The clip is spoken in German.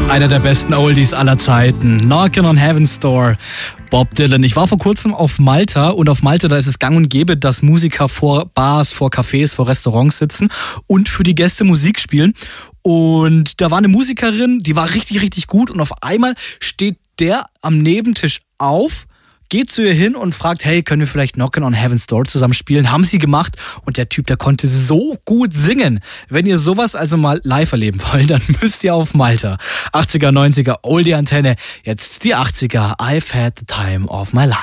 Einer der besten Oldies aller Zeiten. Knockin' on Heaven's Door. Bob Dylan. Ich war vor kurzem auf Malta und auf Malta, da ist es gang und gäbe, dass Musiker vor Bars, vor Cafés, vor Restaurants sitzen und für die Gäste Musik spielen. Und da war eine Musikerin, die war richtig, richtig gut und auf einmal steht der am Nebentisch auf, geht zu ihr hin und fragt, hey, können wir vielleicht Knockin' on Heaven's Door zusammen spielen? Haben sie gemacht und der Typ, der konnte so gut singen. Wenn ihr sowas also mal live erleben wollt, dann müsst ihr auf Malta. 80er, 90er, Oldie-Antenne, jetzt die 80er. I've had the time of my life.